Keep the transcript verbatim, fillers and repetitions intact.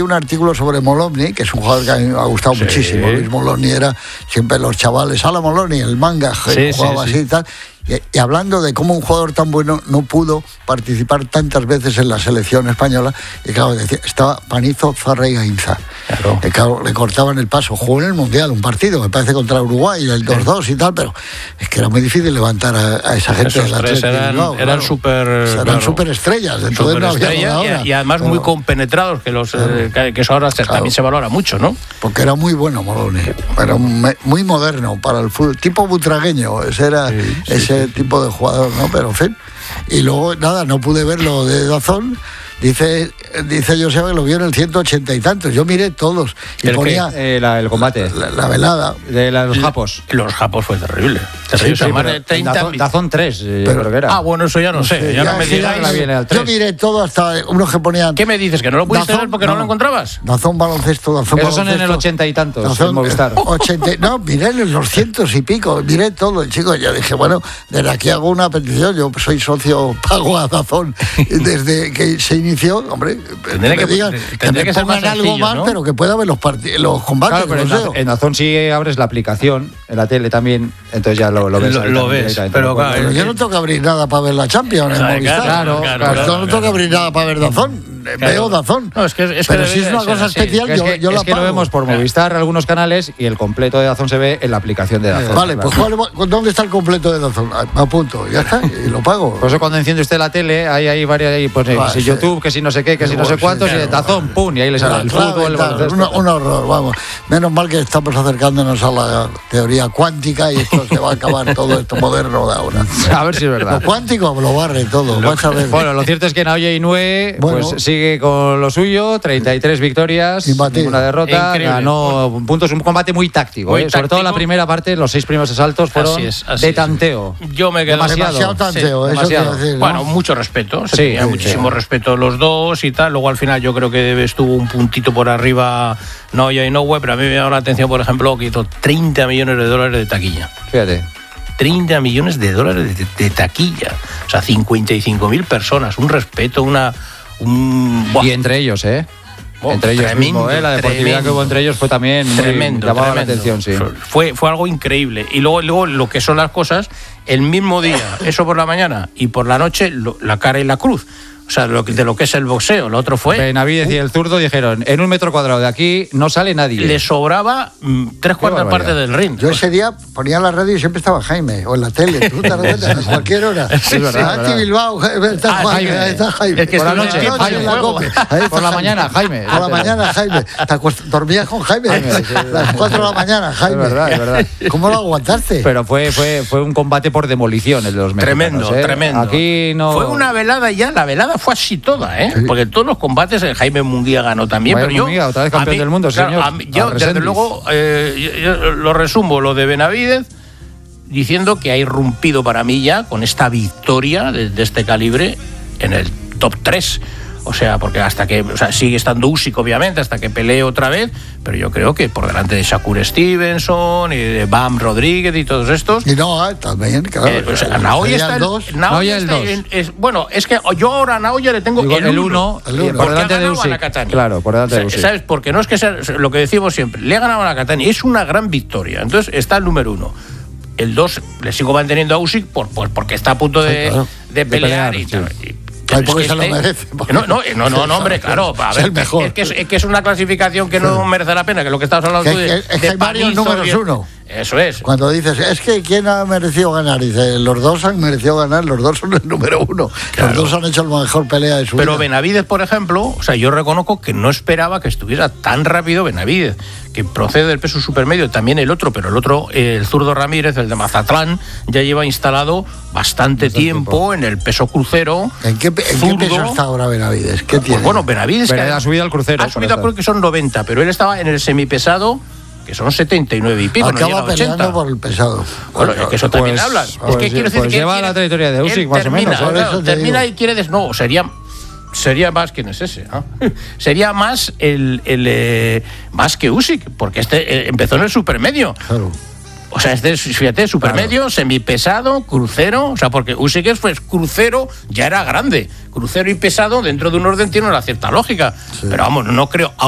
un artículo sobre Moloney, que es un jugador que a mí me ha gustado sí. muchísimo. Luis Moloney era siempre los chavales, a la Moloney, el manga, sí, jugaba sí, así sí. y tal. Y, y hablando de cómo un jugador tan bueno no pudo participar tantas veces en la selección española, y claro, decía, estaba Panizo, Zarra y Gainza. Claro. Y claro, le cortaban el paso. Jugó en el Mundial un partido, me parece, contra Uruguay, el dos dos y tal, pero es que era muy difícil levantar a, a esa gente del Atlético. Eran, Bilbao, eran claro. súper... Eran claro. súper estrellas, entonces super no había estrella, ahora. Y, y además claro. muy compenetrados, que, los, claro. eh, que eso ahora claro. también se valora mucho, ¿no? Porque era muy bueno Moloney, era muy moderno para el fútbol, tipo butragueño, ese era sí, sí, ese sí. tipo de jugador. ¿no? Pero en fin, y luego nada, no pude verlo de Dazón. Dice, dice Joseba que lo vio en el ciento ochenta y tantos. Yo miré todos y ¿El ponía eh, la, el combate, la, la, la velada de la, los japos. Los japos fue terrible. terrible. Sí, sí, más de treinta Dazón, Dazón tres, pero, yo creo que era. Ah, bueno, eso ya no sé. Ya, ya no me digáis. Yo miré todo hasta unos que ponían. ¿Qué me dices? ¿Que no lo pudiste ver porque no, no lo encontrabas? Dazón baloncesto, Dazón Esos baloncesto. son en el ochenta y tantos. Dazón, en Movistar. ochenta, no, miré en los cientos y pico. Miré todo, chicos. Yo dije, bueno, desde aquí hago una petición. Yo soy socio, pago a Dazón desde que se inició, hombre. Tendría que, digan, que me que pongan más algo más, ¿no? Pero que pueda ver los, part- los combates. Claro, pero en, en Dazón sí abres la aplicación, en la tele también, entonces ya lo, lo ves. Lo, lo ves, pero, claro, pero yo no tengo que abrir nada para ver la Champions en Movistar. Claro, claro, pues claro, yo no tengo que abrir nada para ver Dazón. Claro. Veo Dazón. No, es que, es pero que si es una cosa así. especial, es yo, que, yo es la que pago. lo vemos por Movistar, algunos canales, y el completo de Dazón se ve en la aplicación de Dazón. Vale, claro. pues ¿cuál, ¿dónde está el completo de Dazón? Me apunto, ya está, y lo pago. Por eso cuando enciende usted la tele, hay ahí varias, ahí, pues, vale, si sí. YouTube, que si no sé qué, que si no sé cuántos, sí, claro, y Dazón, pum, y ahí le sale el fútbol, el baloncesto. Un, un horror, vamos. Menos mal que estamos acercándonos a la teoría cuántica y esto se va a acabar todo esto moderno de ahora. A ver si es verdad. Lo cuántico lo barre todo, lo, vas a ver. Bueno, lo cierto es que Naoya Inoue bueno, pues sigue con lo suyo, treinta y tres victorias, ninguna derrota, increíble. Ganó puntos, un combate muy táctico, muy eh, táctico. Sobre todo la primera parte, los seis primeros asaltos fueron así es, así de tanteo. Es. Yo me quedo demasiado, demasiado tanteo, sí, eso demasiado. Decir, ¿no? Bueno, mucho respeto, sí, tenía sí, muchísimo sí. respeto los dos y tal. Luego al final yo creo que estuvo un puntito por arriba Naoya Inoue, pero a mí me llama la atención, por ejemplo, que hizo treinta millones de dólares de taquilla. Fíjate. treinta millones de dólares de, de taquilla. O sea, cincuenta y cinco mil personas. Un respeto, una... Un... Y entre ellos, ¿eh? Oh, entre ellos tremendo, mismo, ¿eh? La deportividad tremendo, que hubo entre ellos fue también tremendo, muy, llamaba tremendo. la atención, sí. Fue, fue algo increíble. Y luego, luego lo que son las cosas, el mismo día, eso por la mañana, y por la noche, lo, la cara y la cruz. O sea, lo, de lo que es el boxeo. Lo otro fue... Benavidez uh, y el zurdo dijeron, en un metro cuadrado de aquí no sale nadie. Le sobraba mm, tres cuartas partes del ring. Yo ese día ponía la radio y siempre estaba Jaime, o en la tele, tú te das cuenta, a cualquier hora. Sí, es verdad. Aquí Bilbao, está, ah, Jaime, Jaime. Está Jaime. Es que por la noche, noche Jaime. la cope. Por la mañana, Jaime. Por la mañana, Jaime. Dormías con Jaime. Jaime sí, las cuatro de la mañana, Jaime. Es verdad, es verdad. ¿Cómo lo aguantaste? Pero fue, fue, fue un combate por demolición el de los mexicanos. Tremendo, ¿eh? tremendo. Aquí no... Fue una velada ya, la velada fue así toda, ¿eh? Sí. Porque en todos los combates el Jaime Munguía ganó también. Jaime pero Munguía, yo, otra vez campeón mí, del mundo, claro, señor. A mí, yo, desde luego, eh, yo, yo lo resumo, lo de Benavidez, diciendo que ha irrumpido para mí ya con esta victoria de, de este calibre en el top tres. O sea, porque hasta que, o sea, sigue estando Usyk, obviamente, hasta que pelee otra vez, pero yo creo que por delante de Shakur Stevenson y de Bam Rodríguez y todos estos. Y no, también, claro. Eh, o sea, Naoya está el dos. Naoya el dos. Es, bueno, es que yo ahora a Naoya le tengo Digo, el uno. Por delante de Usyk. Claro, por delante de Usyk. ¿Sabes? Porque no es que sea lo que decimos siempre. Le ha ganado a Nakatani. Es una gran victoria. Entonces está el número uno. El dos le sigo manteniendo a Usyk por, por, porque está a punto de, sí, claro. de pelear de pelear, y, sí. y Ay, porque es se este, lo merece. No, no, no, no, no, hombre, claro. A ver, es, el mejor. Es, que es, es que es una clasificación que no merece la pena, que lo que estabas hablando tú de. Es que hay varios números uno. Eso es. Cuando dices, es que ¿quién ha merecido ganar? Dice, los dos han merecido ganar, los dos son el número uno. Claro. Los dos han hecho la mejor pelea de su Pero vida. Benavidez, por ejemplo, o sea, yo reconozco que no esperaba que estuviera tan rápido Benavidez, que procede del peso supermedio, también el otro, pero el otro, el zurdo Ramírez, el de Mazatlán, ya lleva instalado bastante, bastante tiempo, tiempo en el peso crucero. ¿En qué, en qué peso está ahora Benavidez? ¿Qué tiene? Pues bueno, Benavidez que ha subido al crucero. Ha subido, creo que son noventa, pero él estaba en el semipesado, que son setenta y nueve y pico. Acaba no peleando ochenta. Por el pesado. Bueno, es que eso también pues, hablan. Pues, es que quiero decir pues que lleva quiere, la trayectoria de Usyk, más termina, o menos. Claro, termina y quiere... Des... No, sería... Sería más, ¿quién es ese? ¿eh? Sería más el, el eh, más que Usyk, porque este eh, empezó en el supermedio. Claro. O sea, este es, fíjate, supermedio, claro. Semipesado, crucero, o sea, porque Usyk es pues crucero, ya era grande. Crucero y pesado dentro de un orden tiene una cierta lógica. Sí. Pero vamos, no creo...